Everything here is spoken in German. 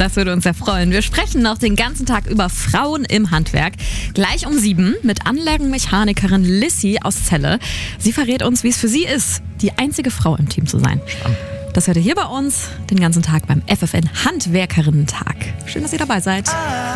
Das würde uns sehr freuen. Wir sprechen noch den ganzen Tag über Frauen im Handwerk. Gleich um 7 mit Anlagenmechanikerin Lissy aus Celle. Sie verrät uns, wie es für sie ist, die einzige Frau im Team zu sein. Spannend. Das hört ihr hier bei uns den ganzen Tag beim FFN Handwerkerinnen-Tag. Schön, dass ihr dabei seid.